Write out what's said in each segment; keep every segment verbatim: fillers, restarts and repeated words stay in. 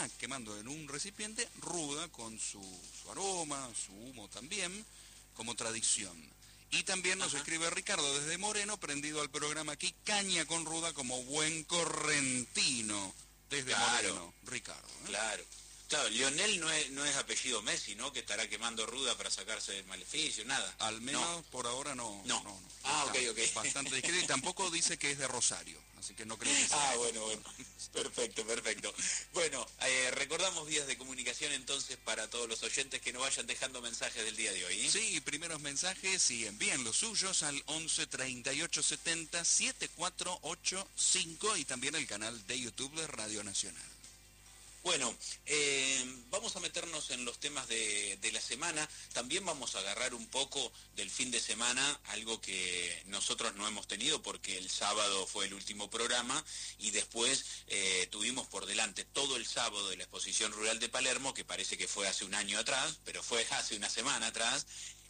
está quemando en un recipiente ruda con su, su aroma, su humo también, como tradición. Y también nos Ajá. escribe Ricardo desde Moreno, prendido al programa aquí, caña con ruda como buen correntino. Desde Claro, Moreno, Ricardo. ¿eh? claro. Claro, Lionel no es, no es apellido Messi, ¿no? Que estará quemando ruda para sacarse del maleficio, nada. Al menos No. por ahora no. No. no, no. Ah, Está ok, ok. bastante discreto y tampoco dice que es de Rosario, así que no creo que sea. Ah, bueno, bueno. Perfecto, perfecto. Bueno, eh, recordamos vías de comunicación entonces para todos los oyentes que nos vayan dejando mensajes del día de hoy. ¿eh? Sí, primeros mensajes y envíen los suyos al once treinta y ocho setenta setenta y cuatro ochenta y cinco y también el canal de YouTube de Radio Nacional. Bueno, eh, vamos a meternos en los temas de, de la semana. También vamos a agarrar un poco del fin de semana, algo que nosotros no hemos tenido porque el sábado fue el último programa y después eh, tuvimos por delante todo el sábado de la Exposición Rural de Palermo, que parece que fue hace un año atrás, pero fue hace una semana atrás,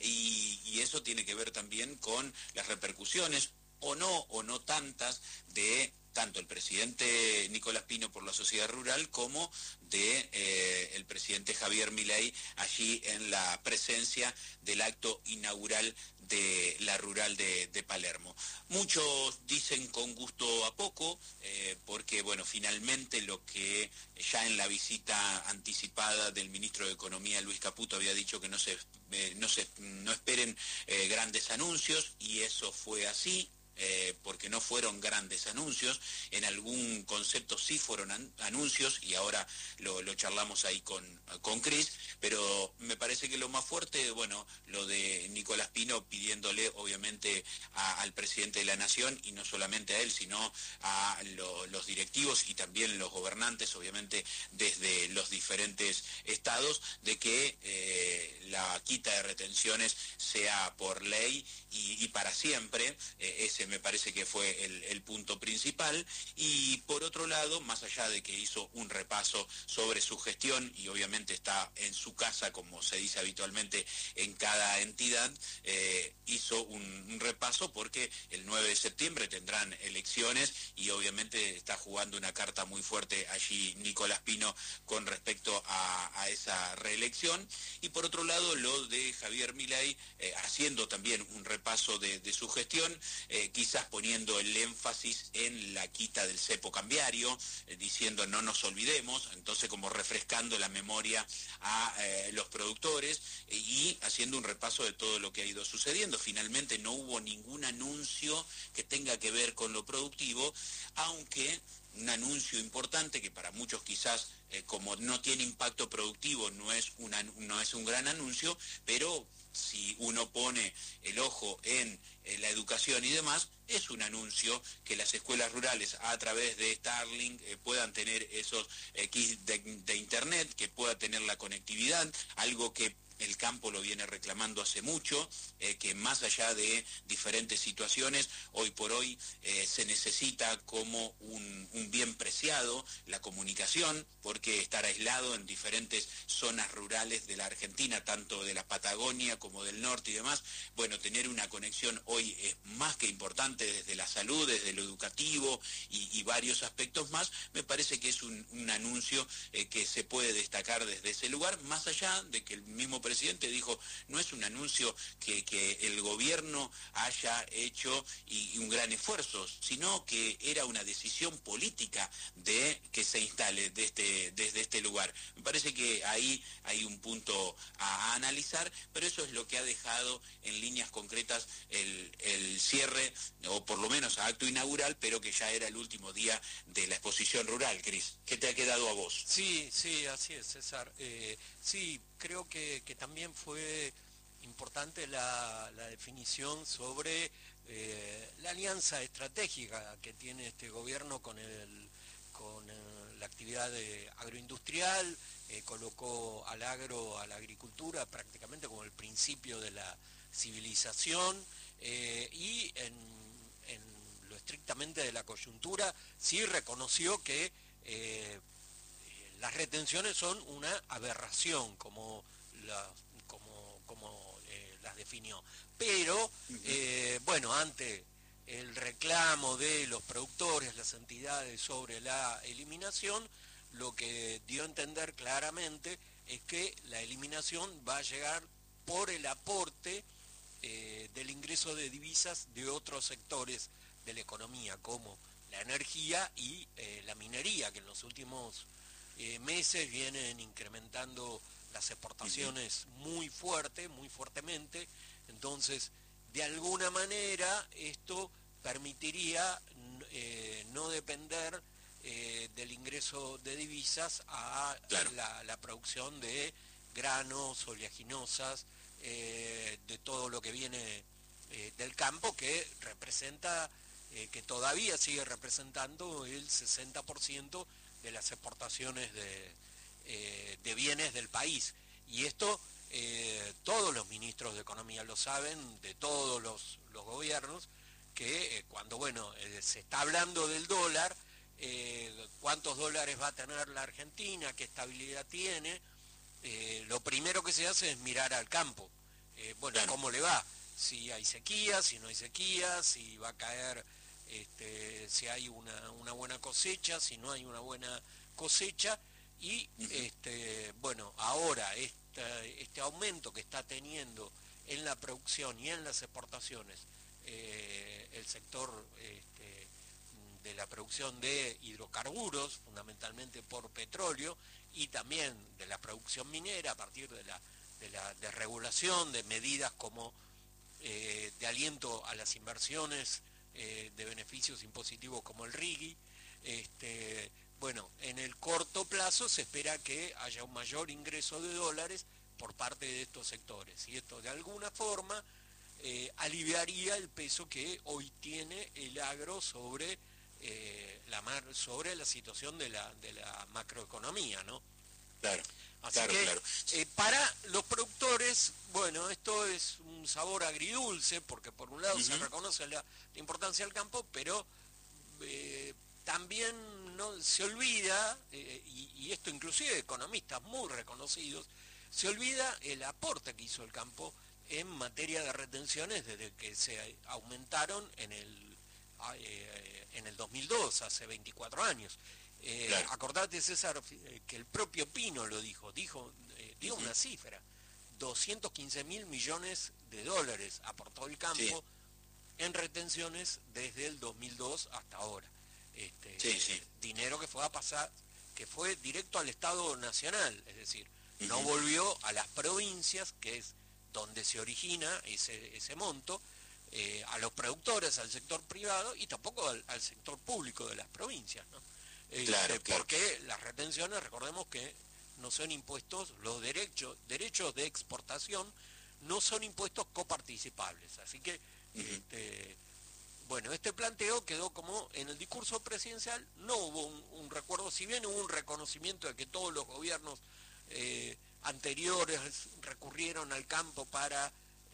y, y eso tiene que ver también con las repercusiones, o no, o no tantas, de tanto el presidente Nicolás Pino por la sociedad rural como de eh, el presidente Javier Milei allí en la presencia del acto inaugural de la rural de, de Palermo. Muchos dicen con gusto a poco, eh, porque bueno, finalmente lo que ya en la visita anticipada del ministro de Economía Luis Caputo había dicho que no se, eh, no se no esperen eh, grandes anuncios, y eso fue así. Eh, porque no fueron grandes anuncios, en algún concepto sí fueron an anuncios, y ahora lo, lo charlamos ahí con, con Cris, pero me parece que lo más fuerte, bueno, lo de Nicolás Pino pidiéndole obviamente a, al presidente de la Nación, y no solamente a él, sino a lo, los directivos y también los gobernantes, obviamente desde los diferentes estados, de que eh, la quita de retenciones sea por ley y, y para siempre. eh, ese me parece que fue el, el punto principal. Y por otro lado, más allá de que hizo un repaso sobre su gestión, y obviamente está en su casa, como se dice habitualmente en cada entidad, eh, hizo un, un repaso porque el nueve de septiembre tendrán elecciones y obviamente está jugando una carta muy fuerte allí Nicolás Pino con respecto a, a esa reelección. Y por otro lado, lo de Javier Milei, eh, haciendo también un repaso de, de su gestión, eh, quizás poniendo el énfasis en la quita del cepo cambiario, eh, diciendo no nos olvidemos, entonces como refrescando la memoria a eh, los productores, eh, y haciendo un repaso de todo lo que ha ido sucediendo. Finalmente no hubo ningún anuncio que tenga que ver con lo productivo, aunque un anuncio importante que para muchos quizás eh, como no tiene impacto productivo no es, una, no es un gran anuncio, pero si uno pone el ojo en eh, la educación y demás, es un anuncio que las escuelas rurales a través de Starlink eh, puedan tener esos eh, kits de, de internet, que pueda tener la conectividad, algo que el campo lo viene reclamando hace mucho, eh, que más allá de diferentes situaciones, hoy por hoy eh, se necesita como un, un bien preciado la comunicación, porque estar aislado en diferentes zonas rurales de la Argentina, tanto de la Patagonia como del norte y demás, bueno, tener una conexión hoy es más que importante desde la salud, desde lo educativo y, y varios aspectos más. Me parece que es un, un anuncio eh, que se puede destacar desde ese lugar, más allá de que el mismo presidente presidente dijo, no es un anuncio que, que el gobierno haya hecho y, y un gran esfuerzo, sino que era una decisión política de que se instale de este, desde este lugar. Me parece que ahí hay un punto a, a analizar, pero eso es lo que ha dejado en líneas concretas el, el cierre, o por lo menos a acto inaugural, pero que ya era el último día de la exposición rural. Cris, ¿qué te ha quedado a vos? Sí, sí, así es, César. Eh, sí, creo que, que también fue importante la, la definición sobre eh, la alianza estratégica que tiene este gobierno con, el, con el, la actividad de agroindustrial, eh, colocó al agro, a la agricultura prácticamente como el principio de la civilización, eh, y en, en lo estrictamente de la coyuntura sí reconoció que eh, las retenciones son una aberración, como, la, como, como eh, las definió. Pero, uh-huh. eh, bueno, ante el reclamo de los productores, las entidades sobre la eliminación, lo que dio a entender claramente es que la eliminación va a llegar por el aporte eh, del ingreso de divisas de otros sectores de la economía, como la energía y eh, la minería, que en los últimos eh, meses vienen incrementando las exportaciones muy fuerte, muy fuertemente. Entonces, de alguna manera, esto permitiría eh, no depender eh, del ingreso de divisas a claro. la, la producción de granos, oleaginosas, eh, de todo lo que viene eh, del campo, que representa, eh, que todavía sigue representando el sesenta por ciento de las exportaciones de, eh, de bienes del país. Y esto eh, todos los ministros de Economía lo saben, de todos los, los gobiernos, que eh, cuando bueno eh, se está hablando del dólar, eh, cuántos dólares va a tener la Argentina, qué estabilidad tiene, eh, lo primero que se hace es mirar al campo. Eh, bueno, claro. ¿Cómo le va? Si hay sequía, si no hay sequía, si va a caer, este, si hay una, una buena cosecha, si no hay una buena cosecha, y uh-huh. este, bueno, ahora este, este aumento que está teniendo en la producción y en las exportaciones, eh, el sector este, de la producción de hidrocarburos, fundamentalmente por petróleo, y también de la producción minera a partir de la, de la de regulación, de medidas como eh, de aliento a las inversiones eh, de beneficios impositivos como el RIGI. Este, bueno, en el corto plazo se espera que haya un mayor ingreso de dólares por parte de estos sectores, y esto de alguna forma eh, aliviaría el peso que hoy tiene el agro sobre eh, la mar, sobre la situación de la, de la macroeconomía, ¿no? Claro. Así claro, que claro. Eh, para los productores, bueno, esto es un sabor agridulce, porque por un lado uh-huh. se reconoce la, la importancia del campo, pero eh, también no se olvida, eh, y, y esto inclusive economistas muy reconocidos, se olvida el aporte que hizo el campo en materia de retenciones desde que se aumentaron en el, eh, en el dos mil dos, hace veinticuatro años. Eh, claro. Acordate, César, que el propio Pino lo dijo, dijo, eh, dio uh-huh. una cifra, doscientos quince mil millones de dólares aportó el campo sí. en retenciones desde el dos mil dos hasta ahora. Este, sí, sí. Dinero que fue a pasar, que fue directo al Estado Nacional, es decir, uh-huh. no volvió a las provincias, que es donde se origina ese, ese monto, eh, a los productores, al sector privado y tampoco al, al sector público de las provincias, ¿no? Claro, este, claro. Porque las retenciones, recordemos que no son impuestos, los derechos, derechos de exportación no son impuestos coparticipables. Así que, uh-huh. este, bueno, este planteo quedó como en el discurso presidencial, no hubo un, un recuerdo, si bien hubo un reconocimiento de que todos los gobiernos eh, anteriores recurrieron al campo para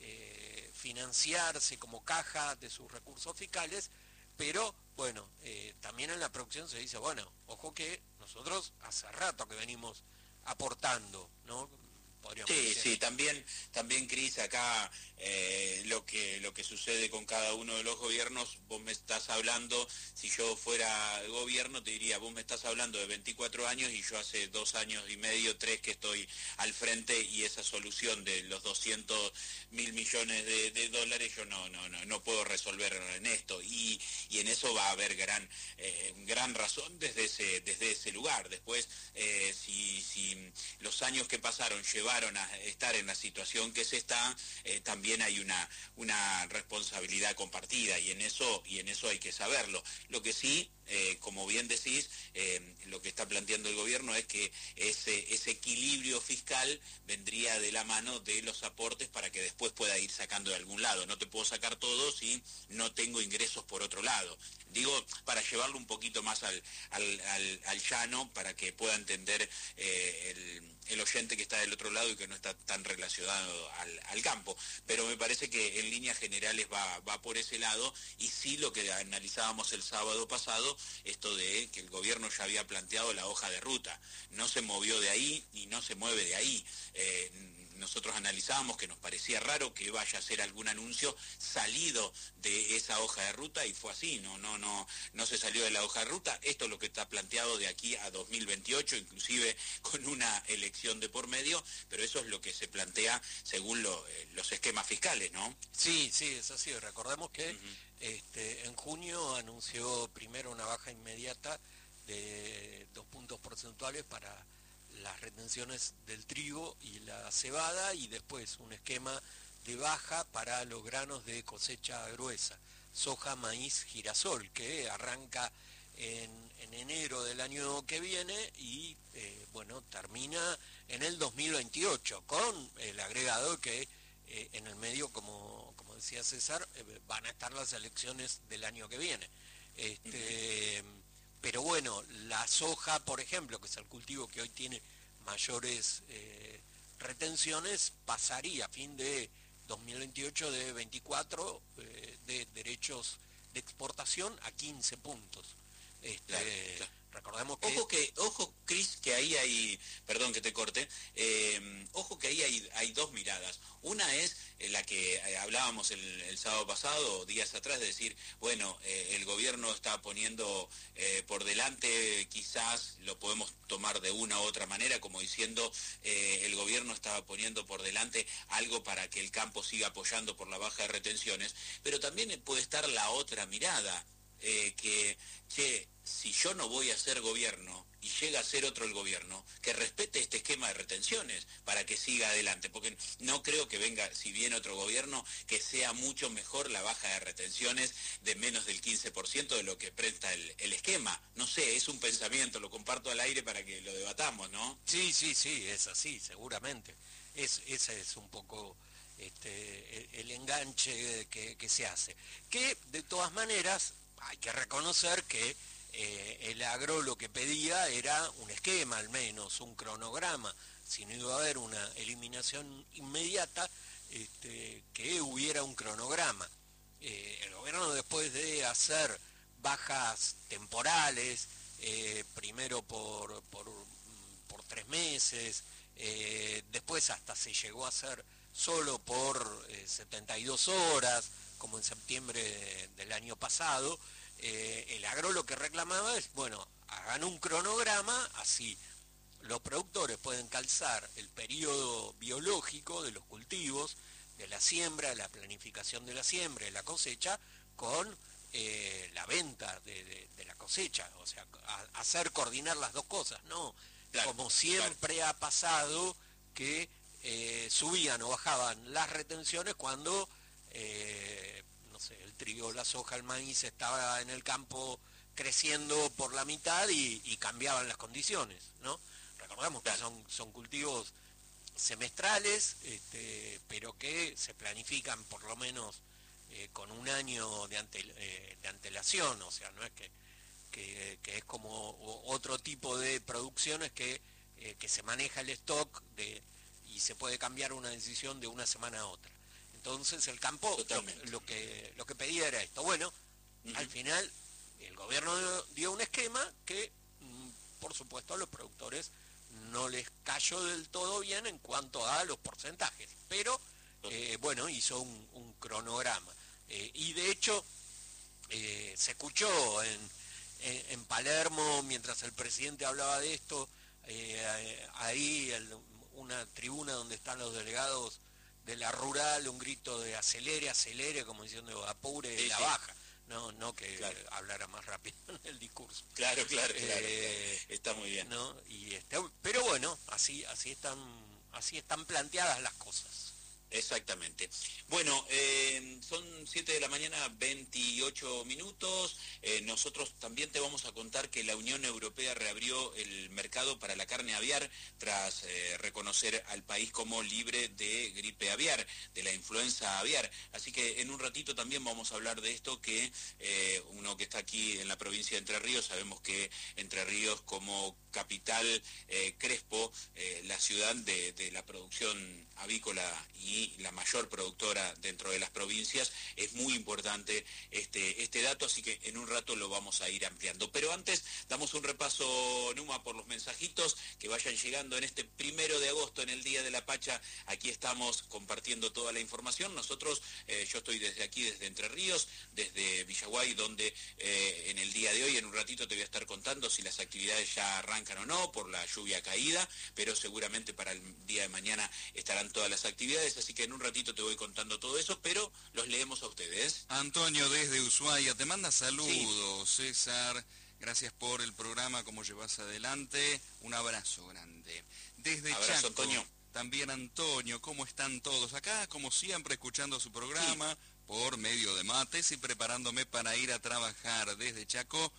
eh, financiarse como caja de sus recursos fiscales, pero bueno, eh, también en la producción se dice, bueno, ojo que nosotros hace rato que venimos aportando, ¿no? Podríamos sí, decir. sí, también, también Cris, acá eh, lo que lo que sucede con cada uno de los gobiernos, vos me estás hablando, si yo fuera gobierno te diría, vos me estás hablando de veinticuatro años y yo hace dos años y medio, tres que estoy al frente y esa solución de los doscientos mil millones de, de dólares yo no, no, no, no puedo resolver en esto y, y en eso va a haber gran, eh, gran razón desde ese, desde ese lugar. Después, eh, si, si los años que pasaron llevaron a estar en la situación que se está, eh, también hay una, una responsabilidad compartida y en eso, y en eso hay que saberlo. Lo que sí, eh, como bien decís, eh, lo que está planteando el gobierno es que ese, ese equilibrio fiscal vendría de la mano de los aportes para que después pueda ir sacando de algún lado. No te puedo sacar todo si no tengo ingresos por otro lado. Digo, para llevarlo un poquito más al, al, al, al llano, para que pueda entender eh, el, el oyente que está del otro lado y que no está tan relacionado al, al campo. Pero me parece que en líneas generales va, va por ese lado, y sí lo que analizábamos el sábado pasado, esto de que el gobierno ya había planteado la hoja de ruta. No se movió de ahí y no se mueve de ahí. Eh, nosotros analizábamos que nos parecía raro que vaya a hacer algún anuncio salido de esa hoja de ruta, y fue así, no, no, no, no se salió de la hoja de ruta. Esto es lo que está planteado de aquí a dos mil veintiocho, inclusive con una elección de por medio, pero eso es lo que se plantea según lo, eh, los esquemas fiscales, ¿no? Sí, sí, es así. Recordemos que Uh-huh. este, en junio anunció primero una baja inmediata de dos puntos porcentuales para las retenciones del trigo y la cebada, y después un esquema de baja para los granos de cosecha gruesa, soja, maíz, girasol, que arranca en, en enero del año que viene y eh, bueno, termina en el dos mil veintiocho, con el agregado que eh, en el medio, como, como decía César, eh, van a estar las elecciones del año que viene. Este, uh-huh. Pero bueno, la soja, por ejemplo, que es el cultivo que hoy tiene mayores eh, retenciones, pasaría a fin de dos mil veintiocho de veinticuatro eh, de derechos de exportación a quince puntos. Este, claro, claro. Recordemos que... Ojo, que, ojo, Cris, que ahí hay, perdón que te corte, eh, ojo que ahí hay, hay dos miradas. Una es eh, la que eh, hablábamos el, el sábado pasado, días atrás, de decir, bueno, eh, el gobierno está poniendo eh, por delante, quizás lo podemos tomar de una u otra manera, como diciendo, eh, el gobierno estaba poniendo por delante algo para que el campo siga apoyando por la baja de retenciones, pero también puede estar la otra mirada, eh, que, che, si yo no voy a ser gobierno y llega a ser otro el gobierno, que respete este esquema de retenciones para que siga adelante, porque no creo que venga, si viene otro gobierno, que sea mucho mejor la baja de retenciones de menos del quince por ciento de lo que presta el, el esquema. No sé, es un pensamiento, lo comparto al aire para que lo debatamos, ¿no? Sí, sí, sí, es así, seguramente. Es, ese es un poco este, el, el enganche que, que se hace. Que, de todas maneras, hay que reconocer que Eh, el agro lo que pedía era un esquema, al menos, un cronograma. Si no iba a haber una eliminación inmediata, este, que hubiera un cronograma. Eh, el gobierno, después de hacer bajas temporales, eh, primero por, por, por tres meses, eh, después hasta se llegó a hacer solo por eh, setenta y dos horas, como en septiembre del año pasado. Eh, el agro lo que reclamaba es, bueno, hagan un cronograma, así los productores pueden calzar el periodo biológico de los cultivos, de la siembra, de la planificación de la siembra, de la cosecha, con eh, la venta de, de, de la cosecha, o sea, a, hacer coordinar las dos cosas, ¿no? Claro, como siempre claro. ha pasado que eh, subían o bajaban las retenciones cuando... Eh, el trigo, la soja, el maíz estaba en el campo creciendo por la mitad y, y cambiaban las condiciones, ¿no? Recordamos que son, son cultivos semestrales, este, pero que se planifican por lo menos eh, con un año de, ante, eh, de antelación, o sea, no es que, que, que es como otro tipo de producciones que, eh, que se maneja el stock de, y se puede cambiar una decisión de una semana a otra. Entonces el campo lo, lo que lo que pedía era esto. Bueno, uh-huh. Al final el gobierno dio un esquema que, por supuesto, a los productores no les cayó del todo bien en cuanto a los porcentajes, pero eh, bueno, hizo un, un cronograma. Eh, y de hecho, eh, se escuchó en, en, en Palermo, mientras el presidente hablaba de esto, eh, ahí el, una tribuna donde están los delegados de la rural, un grito de acelere, acelere, como diciendo apure sí, la sí. baja, no no que claro. hablara más rápido en el discurso. Claro, claro, eh, claro, está muy bien. ¿No? Y este, pero bueno, así así están así están planteadas las cosas. Exactamente. Bueno, eh, son siete de la mañana, veintiocho minutos. Eh, nosotros también te vamos a contar que la Unión Europea reabrió el mercado para la carne aviar tras eh, reconocer al país como libre de gripe aviar, de la influenza aviar. Así que en un ratito también vamos a hablar de esto, que eh, uno que está aquí en la provincia de Entre Ríos, sabemos que Entre Ríos como capital, eh, Crespo, eh, la ciudad de, de la producción avícola y mí la mayor productora dentro de las provincias. Es muy importante este, este dato, así que en un rato lo vamos a ir ampliando. Pero antes damos un repaso, Numa, por los mensajitos que vayan llegando en este primero de agosto, en el Día de la Pacha. Aquí estamos compartiendo toda la información. Nosotros, eh, yo estoy desde aquí, desde Entre Ríos, desde Villaguay, donde eh, en el día de hoy, en un ratito te voy a estar contando si las actividades ya arrancan o no por la lluvia caída, pero seguramente para el día de mañana estarán todas las actividades, así que en un ratito te voy contando todo eso, pero los leemos a ustedes. Antonio desde Ushuaia te manda saludos, sí. César, gracias por el programa, cómo llevas adelante, un abrazo grande. Desde Abrazo, Chaco, Antonio. También Antonio, ¿cómo están todos? Acá, como siempre, escuchando su programa sí. por medio de mates y preparándome para ir a trabajar desde Chaco.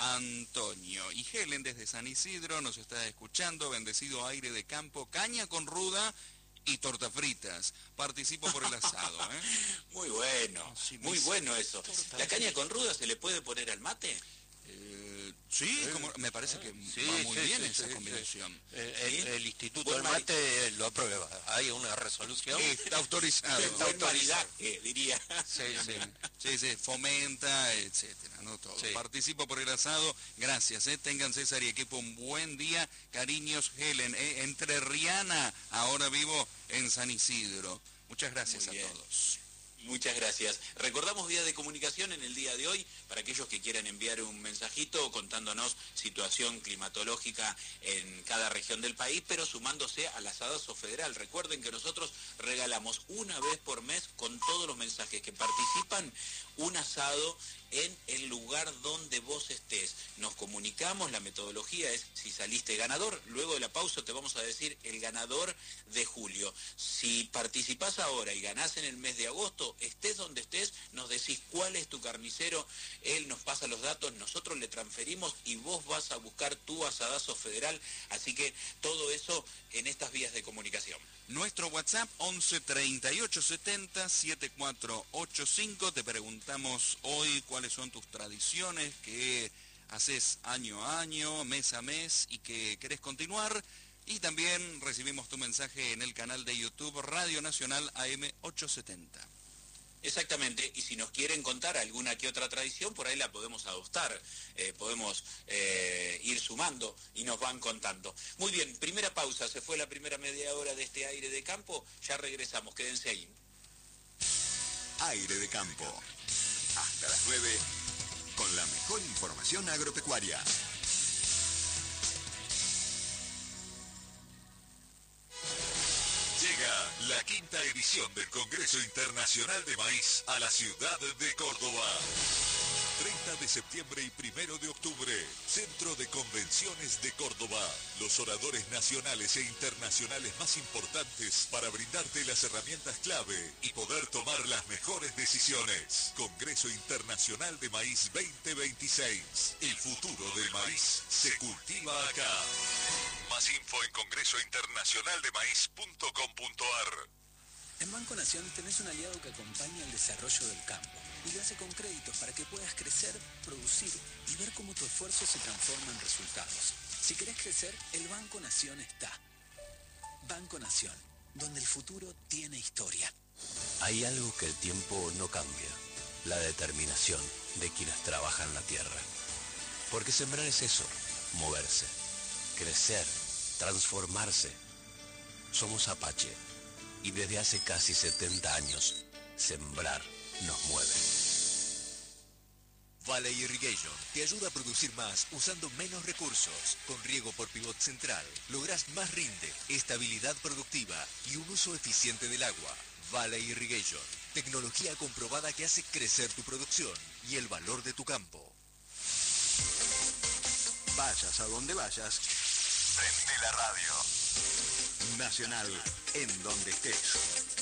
Antonio y Helen desde San Isidro nos está escuchando, bendecido aire de campo, caña con ruda y torta fritas. Participo por el asado, ¿eh? Muy bueno, sí, muy bueno eso. ¿La caña con ruda se le puede poner al mate? Eh, sí, como, me parece que sí, va muy sí, bien sí, esa sí, combinación. Sí. El, el Instituto del Mate lo aprueba. Hay una resolución. Está autorizado. Está autorizado, diría. Sí, sí, sí, sí, fomenta, etcétera, no todo. Sí. Participo por el asado, gracias, eh. Tengan César y equipo un buen día. Cariños, Helen, eh. Entrerriana, ahora vivo en San Isidro. Muchas gracias a todos. Muchas gracias. Recordamos vía de comunicación en el día de hoy para aquellos que quieran enviar un mensajito contándonos situación climatológica en cada región del país, pero sumándose al asadazo federal. Recuerden que nosotros regalamos una vez por mes con todos los mensajes que participan un asado en el lugar donde vos estés. Nos comunicamos, la metodología es si saliste ganador, luego de la pausa te vamos a decir el ganador de julio. Si participás ahora y ganás en el mes de agosto, estés donde estés, nos decís cuál es tu carnicero, él nos pasa los datos, nosotros le transferimos y vos vas a buscar tu asadazo federal, así que todo eso en estas vías de comunicación. Nuestro WhatsApp once treinta y ocho setenta setenta y cuatro ochenta y cinco, te preguntamos hoy cuáles son tus tradiciones que haces año a año, mes a mes y que querés continuar. Y también recibimos tu mensaje en el canal de YouTube Radio Nacional A M ochocientos setenta. Exactamente, y si nos quieren contar alguna que otra tradición, por ahí la podemos adoptar, eh, podemos eh, ir sumando y nos van contando. Muy bien, primera pausa, se fue la primera media hora de este aire de campo, ya regresamos, quédense ahí. Aire de campo, hasta las nueve, con la mejor información agropecuaria. Llega la quinta edición del Congreso Internacional de Maíz a la ciudad de Córdoba. treinta de septiembre y primero de octubre, Centro de Convenciones de Córdoba. Los oradores nacionales e internacionales más importantes para brindarte las herramientas clave y poder tomar las mejores decisiones. Congreso Internacional de Maíz veinte veintiséis. El futuro del maíz se cultiva acá. Más info en congreso internacional de maíz punto com punto a r. En Banco Nación tenés un aliado que acompaña el desarrollo del campo y lo hace con créditos para que puedas crecer, producir y ver cómo tu esfuerzo se transforma en resultados. Si querés crecer, el Banco Nación está. Banco Nación, donde el futuro tiene historia. Hay algo que el tiempo no cambia, la determinación de quienes trabajan la tierra. Porque sembrar es eso, moverse, crecer, transformarse. Somos Apache y desde hace casi setenta años, sembrar nos mueve. Valley Irrigation te ayuda a producir más usando menos recursos. Con riego por pivot central, lográs más rinde, estabilidad productiva y un uso eficiente del agua. Valley Irrigation, tecnología comprobada que hace crecer tu producción y el valor de tu campo. Vayas a donde vayas, prende la radio. Nacional, en donde estés.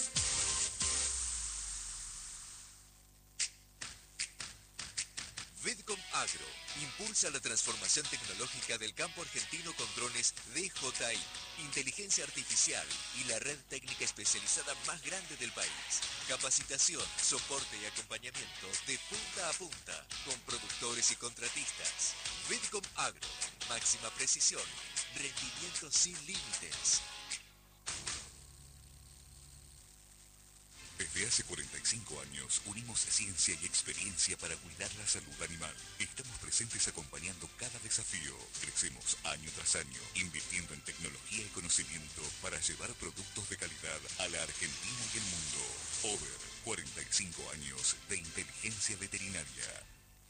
Vidcom Agro impulsa la transformación tecnológica del campo argentino con drones D J I, inteligencia artificial y la red técnica especializada más grande del país. Capacitación, soporte y acompañamiento de punta a punta con productores y contratistas. Vidcom Agro, máxima precisión, rendimiento sin límites. Hace cuarenta y cinco años unimos ciencia y experiencia para cuidar la salud animal. Estamos presentes acompañando cada desafío. Crecemos año tras año, invirtiendo en tecnología y conocimiento para llevar productos de calidad a la Argentina y el mundo. Over, cuarenta y cinco años de inteligencia veterinaria.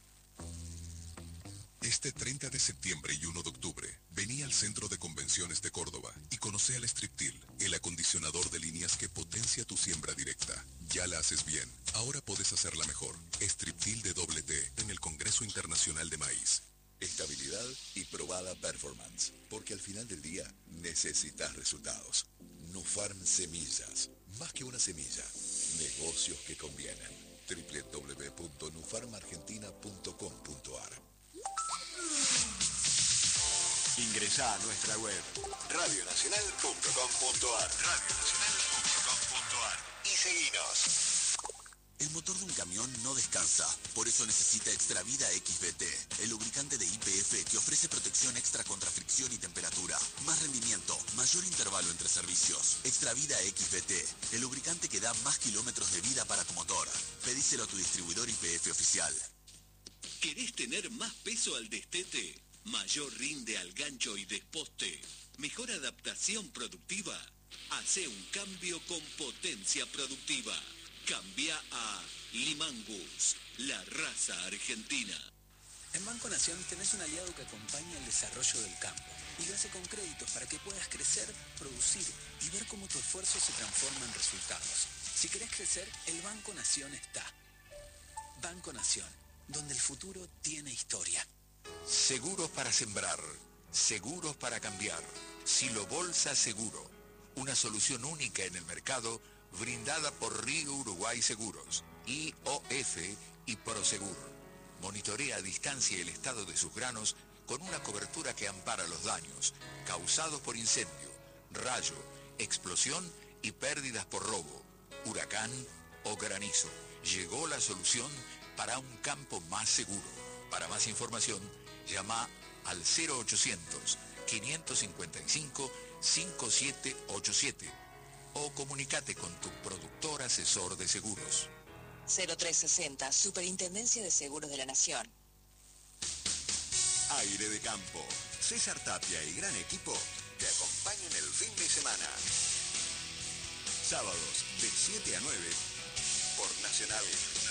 Este treinta de septiembre y uno de octubre, vení al Centro de Convenciones de Córdoba y conoce al Striptil, el acondicionador de líneas que potencia tu siembra directa. Ya la haces bien, ahora podés hacerla mejor. Striptil de doble T en el Congreso Internacional de Maíz. Estabilidad y probada performance, porque al final del día necesitas resultados. Nufarm Semillas, más que una semilla, negocios que convienen. doble u doble u doble u punto nufarm argentina punto com punto a r. Ingresá a nuestra web radio nacional punto com punto a r radio nacional punto com punto a r y seguinos. El motor de un camión no descansa, por eso necesita Extravida X B T, el lubricante de Y P F que ofrece protección extra contra fricción y temperatura, más rendimiento, mayor intervalo entre servicios. Extravida X B T, el lubricante que da más kilómetros de vida para tu motor. Pedíselo a tu distribuidor Y P F oficial. ¿Querés tener más peso al destete? ¿Mayor rinde al gancho y desposte? ¿Mejor adaptación productiva? Hace un cambio con potencia productiva. Cambia a Limangus, la raza argentina. En Banco Nación tenés un aliado que acompaña el desarrollo del campo y lo hace con créditos para que puedas crecer, producir y ver cómo tu esfuerzo se transforma en resultados. Si querés crecer, el Banco Nación está. Banco Nación, donde el futuro tiene historia. Seguros para sembrar, seguros para cambiar. Silo Bolsa Seguro, una solución única en el mercado brindada por Río Uruguay Seguros, I O F y Prosegur. Monitorea a distancia el estado de sus granos con una cobertura que ampara los daños causados por incendio, rayo, explosión y pérdidas por robo, huracán o granizo. Llegó la solución para un campo más seguro. Para más información, llama al cero ochocientos, quinientos cincuenta y cinco, cincuenta y siete ochenta y siete o comunícate con tu productor asesor de seguros. cero tres sesenta, Superintendencia de Seguros de la Nación. Aire de campo. César Tapia y gran equipo te acompañan el fin de semana. Sábados de siete a nueve por Nacional